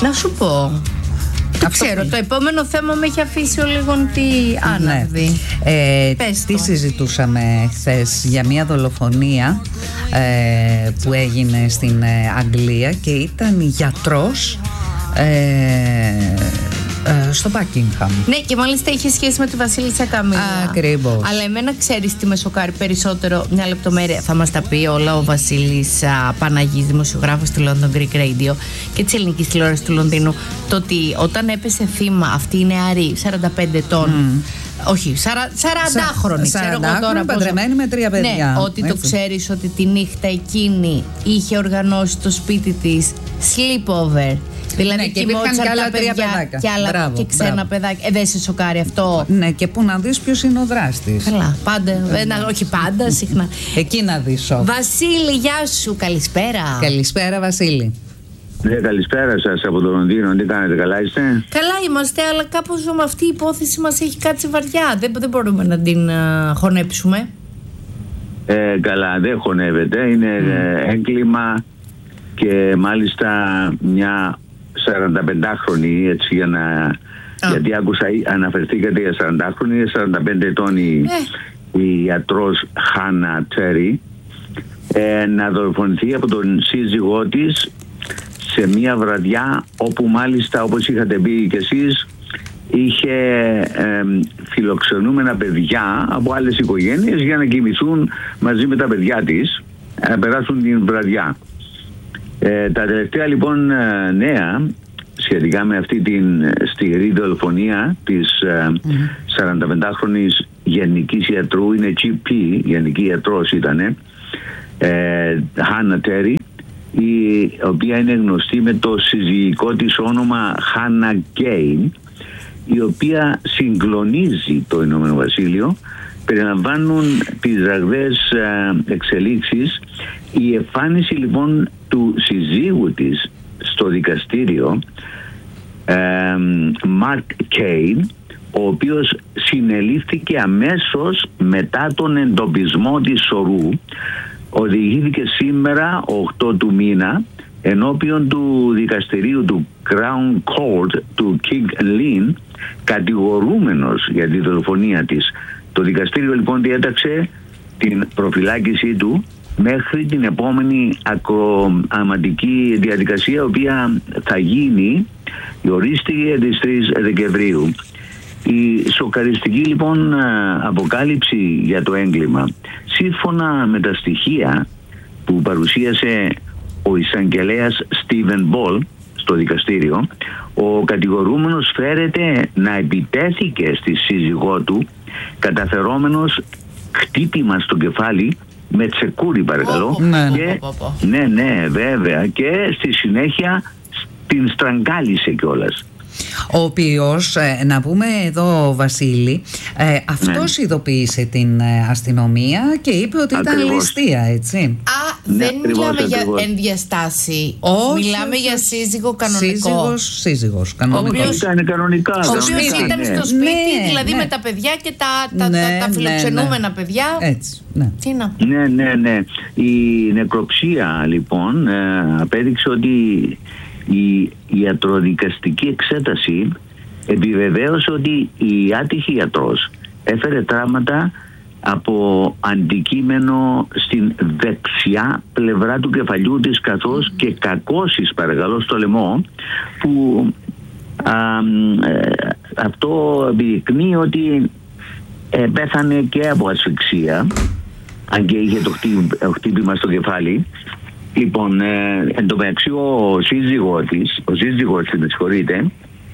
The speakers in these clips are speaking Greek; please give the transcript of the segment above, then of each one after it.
Να σου πω. Ξέρω, το επόμενο θέμα με έχει αφήσει ο λίγο άναυδη. Τι συζητούσαμε χθες για μια δολοφονία που έγινε στην Αγγλία και ήταν γιατρός στο Buckingham. Ναι, και μάλιστα είχε σχέση με τη Βασίλισσα Καμίλα. Ακριβώς. Αλλά εμένα ξέρεις τι με σοκάρει περισσότερο, μια λεπτομέρεια. Θα μας τα πει όλα ο Βασίλης Παναγής, δημοσιογράφος του London Greek Radio και της ελληνικής τηλεόρασης του Λονδίνου. Το ότι όταν έπεσε θύμα αυτή η νεαρή 45 ετών, όχι, 40χρονη, ξέρω εγώ τώρα. Παντρεμένη με 3 παιδιά. Ναι, ότι το ξέρεις ότι τη νύχτα εκείνη είχε οργανώσει το σπίτι της sleepover. Δηλαδή και υπήρχαν και άλλα 3 παιδάκια. Και άλλα και ξένα παιδάκια. Δεν σε σοκάρει αυτό? Ναι, και που να δεις ποιος είναι ο δράστης. Καλά, πάντα. Όχι πάντα, συχνά. Εκεί να δεις. Βασίλη, γεια σου, καλησπέρα. Καλησπέρα, Βασίλη. Ναι, καλησπέρα σας από το Λονδίνο. Τι κάνετε, καλά είστε? Καλά είμαστε, αλλά κάπως με αυτή η υπόθεση μας έχει κάτσει βαριά. Δεν μπορούμε να την χωνέψουμε. Καλά, δεν χωνεύεται. Είναι έγκλημα και μάλιστα μια 45χρονη, έτσι γιατί άκουσα, αναφερθήκατε για 40χρονη, είναι 45 ετών η ιατρός Χάνα Τέρι, να δολοφονηθεί από τον σύζυγό της σε μια βραδιά όπου μάλιστα, όπως είχατε πει και εσείς, είχε φιλοξενούμενα παιδιά από άλλες οικογένειες για να κοιμηθούν μαζί με τα παιδιά της, να περάσουν την βραδιά. Τα τελευταία λοιπόν νέα σχετικά με αυτή την στιγερή δολοφονία της 45χρονης γενικής ιατρού, είναι GP, γενική ιατρός ήτανε, Χάνα Τέρι, η οποία είναι γνωστή με το συζυγικό της όνομα Χάνα Γκέιν, η οποία συγκλονίζει το Ηνωμένο Βασίλειο. Περιλαμβάνουν τις ραγδαίες εξελίξεις. Η εμφάνιση λοιπόν του συζύγου της στο δικαστήριο, Μαρκ Κέιν, ο οποίος συνελήφθηκε αμέσως μετά τον εντοπισμό της σωρού, οδηγήθηκε σήμερα 8 του μήνα ενώπιον του δικαστηρίου του Crown Court του King Lynn, κατηγορούμενος για τη δολοφονία της. Το δικαστήριο λοιπόν διέταξε την προφυλάκησή του μέχρι την επόμενη ακροαματική διαδικασία, η οποία θα γίνει, ορίστηκε τις 3 Δεκεμβρίου. Η σοκαριστική λοιπόν αποκάλυψη για το έγκλημα, σύμφωνα με τα στοιχεία που παρουσίασε ο εισαγγελέας Στίβεν Μπολ στο δικαστήριο, ο κατηγορούμενος φέρεται να επιτέθηκε στη σύζυγό του καταφερόμενος χτύπημα στο κεφάλι με τσεκούρι, παρακαλώ. Ναι, βέβαια, και στη συνέχεια την στραγγάλισε κιόλας. Ο οποίος, να πούμε εδώ, Βασίλη, αυτός ειδοποίησε την αστυνομία και είπε ότι ήταν ληστεία, έτσι. Δεν μιλάμε για ενδιαστάση. Μιλάμε για σύζυγο κανονικό. Σύζυγος κανονικό. Ήταν κανονικά. Ο οποίος ήταν στο σπίτι, δηλαδή με τα παιδιά και τα φιλοξενούμενα παιδιά. Έτσι. Ναι. Η νεκροψία λοιπόν απέδειξε ότι η ιατροδικαστική εξέταση επιβεβαίωσε ότι η άτυχη ιατρός έφερε τραύματα από αντικείμενο στην δεξιά πλευρά του κεφαλιού της, καθώς και κακώσεις, παρακαλώ, στο λαιμό, που αυτό επιδεικνύει ότι πέθανε και από ασφυξία, αν και είχε το χτύπημα στο κεφάλι. Λοιπόν, εν τω μεταξύ ο σύζυγός της, με συγχωρείτε,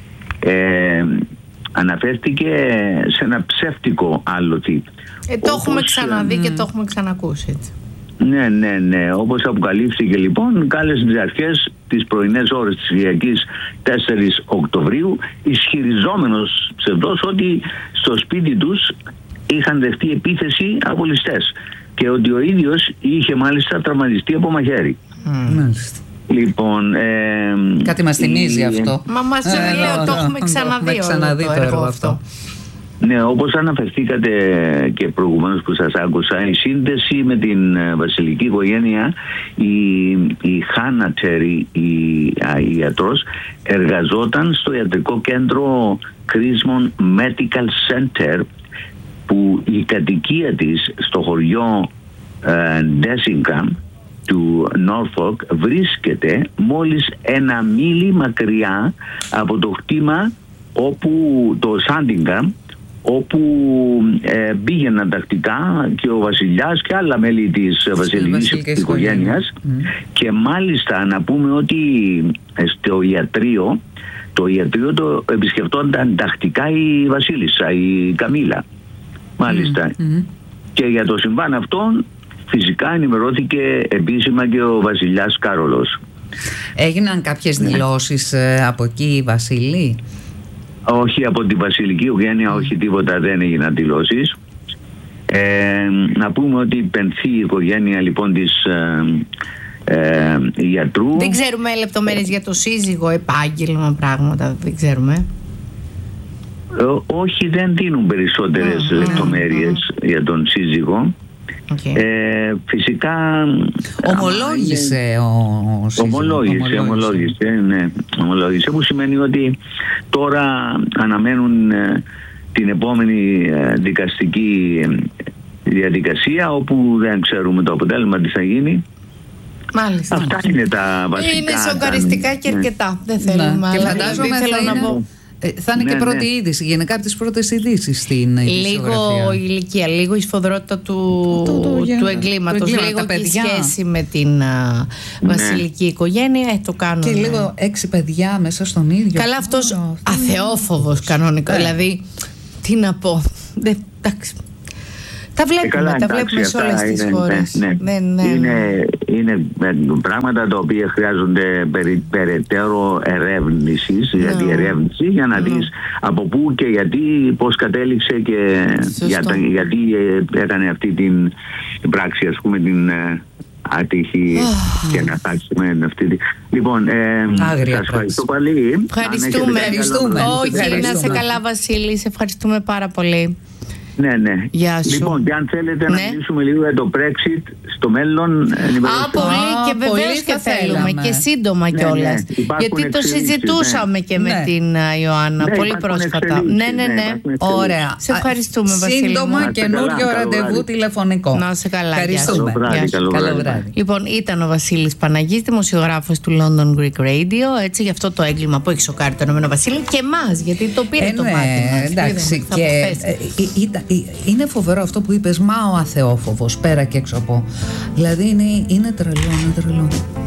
αναφέρθηκε σε ένα ψεύτικο άλοθη. Το έχουμε ξαναδεί και το έχουμε ξανακούσει. Ναι. Όπως αποκαλύφθηκε λοιπόν, κάλεσε τις αρχές τις πρωινές ώρες της Κυριακής 4 Οκτωβρίου, ισχυριζόμενος ψευδός ότι στο σπίτι τους είχαν δεχτεί επίθεση από ληστές και ότι ο ίδιος είχε μάλιστα τραυματιστεί από μαχαίρι. Λοιπόν, κάτι μας θυμίζει αυτό. Μα μας λέω, το έχουμε ξαναδεί το έργο αυτό. Ναι, όπως αναφερθήκατε και προηγουμένως που σας άκουσα, η σύνδεση με την βασιλική οικογένεια, η Χάνα Τσέρι, η ιατρός, εργαζόταν στο ιατρικό κέντρο Κρίσμον Medical Center, που η κατοικία της στο χωριό Ντέσιγχαμ του Νόρφοκ βρίσκεται μόλις 1 μίλι μακριά από το κτήμα το Σάντιγχαμ, όπου πήγαιναν τακτικά και ο βασιλιάς και άλλα μέλη της βασιλικής οικογένειας. Και μάλιστα να πούμε ότι στο ιατρείο το επισκεφτόταν τακτικά η βασίλισσα, η Καμίλα. Μάλιστα. Και για το συμβάν αυτό φυσικά ενημερώθηκε επίσημα και ο βασιλιάς Κάρολος. Έγιναν κάποιες δηλώσεις από εκεί, Βασίλη? Όχι, από τη βασιλική οικογένεια, όχι, τίποτα, δεν έγιναν δηλώσεις. Να πούμε ότι πενθεί η οικογένεια λοιπόν της ιατρού. Δεν ξέρουμε λεπτομέρειες για το σύζυγο, επάγγελμα, πράγματα, δεν ξέρουμε. Όχι, δεν δίνουν περισσότερες λεπτομέρειες για τον σύζυγο. Φυσικά ομολόγησε ο σύζυγος. Ομολόγησε, που σημαίνει ότι τώρα αναμένουν την επόμενη δικαστική διαδικασία, όπου δεν ξέρουμε το αποτέλεσμα τι θα γίνει. Μάλιστα. Αυτά είναι τα βασικά. Είναι σοκαριστικά και αρκετά. Δεν θέλουμε και φαντάζομαι θα είναι και πρώτη είδηση, γενικά από τις πρώτες ειδήσεις στην ειδησιογραφία. Λίγο η ηλικία, λίγο η σφοδρότητα του εγκλήματος, λίγο και η σχέση με την βασιλική οικογένεια, το κάνουν. Και λίγο 6 παιδιά μέσα στον ίδιο. Καλά, αυτός αθεόφοβος κανονικά, δηλαδή τι να πω, εντάξει. Τα βλέπουμε σε όλες τις χώρες. Είναι πράγματα τα οποία χρειάζονται περαιτέρω ερεύνησης, διερεύνηση, για να δεις από πού και γιατί, πώς κατέληξε και γιατί έκανε αυτή την πράξη, ας πούμε, την άτυχη και να φτάσουμε αυτή τη... Λοιπόν, σας ευχαριστώ πολύ. Ευχαριστούμε. Όχι, να σε καλά, Βασίλη, σε ευχαριστούμε πάρα πολύ. Ναι. Λοιπόν, και αν θέλετε να μιλήσουμε λίγο για το Brexit στο μέλλον. Πολύ, και βεβαίως και θέλουμε και σύντομα κιόλας. Γιατί το συζητούσαμε και με την Ιωάννα πολύ πρόσφατα. Ναι. Ωραία. Σε ευχαριστούμε, Βασίλη. Σύντομα καινούριο ραντεβού τηλεφωνικό. Να σε καλά. Ευχαριστούμε. Καλό βράδυ. Λοιπόν, ήταν ο Βασίλης Παναγής, δημοσιογράφος του London Greek Radio, έτσι, για αυτό το έγκλημα που έχει σοκάρει το Ηνωμένο Βασίλειο και εμάς, γιατί το πήρε το μάτι μας. Εντάξει, είναι φοβερό αυτό που είπες, μα ο αθεόφοβος, πέρα και έξω από. Δηλαδή είναι τρελό.